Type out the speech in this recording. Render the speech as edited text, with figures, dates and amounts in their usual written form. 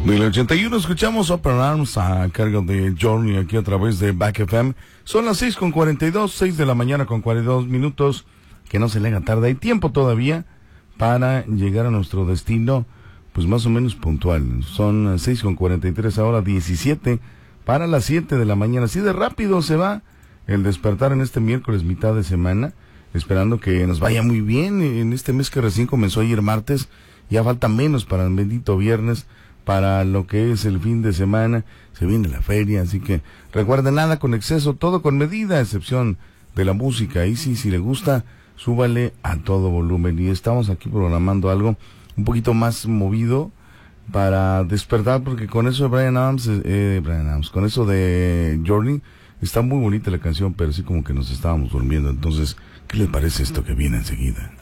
Del 81 escuchamos Open Arms a cargo de Journey aquí a través de Back FM. Son las 6:42, 6 de la mañana con 42 minutos. Que no se le haga tarde, hay tiempo todavía para llegar a nuestro destino, pues más o menos puntual. Son 6:43, ahora 17 para las 7 de la mañana. Así de rápido se va el despertar en este miércoles, mitad de semana. Esperando que nos vaya muy bien en este mes que recién comenzó ayer martes. Ya falta menos para el bendito viernes, para lo que es el fin de semana. Se viene la feria, así que recuerden, nada con exceso, todo con medida, a excepción de la música. Ahí sí, si le gusta, súbale a todo volumen. Y estamos aquí programando algo un poquito más movido para despertar, porque con eso de Bryan Adams, con eso de Journey, está muy bonita la canción, pero sí como que nos estábamos durmiendo. Entonces, ¿qué les parece esto que viene enseguida?